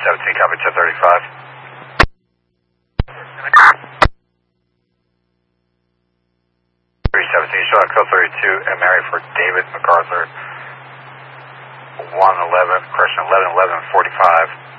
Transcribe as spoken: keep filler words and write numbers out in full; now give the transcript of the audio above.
seventeen, copy ten thirty-five. three seventeen, show code thirty-two, and Mary for David MacArthur, one eleven, correction, eleven eleven forty-five.